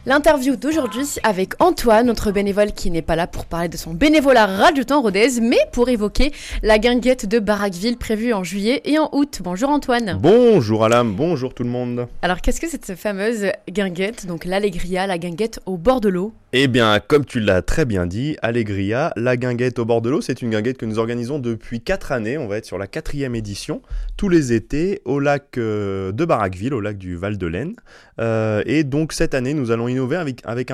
L'interview d'aujourd'hui avec Antoine, notre bénévole qui n'est pas là pour parler de son bénévolat Radiotemps Rodez, mais pour évoquer la guinguette de Baraqueville prévue en juillet et en août. Bonjour Antoine. Bonjour Alam, bonjour tout le monde. Alors qu'est-ce que c'est cette fameuse guinguette, donc l'Allegria, la guinguette au bord de l'eau? Eh bien, comme tu l'as très bien dit, Allegria, la guinguette au bord de l'eau, c'est une guinguette que nous organisons depuis 4 années. On va être sur la 4e édition, tous les étés, au lac de Baraqueville, au lac du Val de l'Aisne. Et donc cette année, nous allons innover avec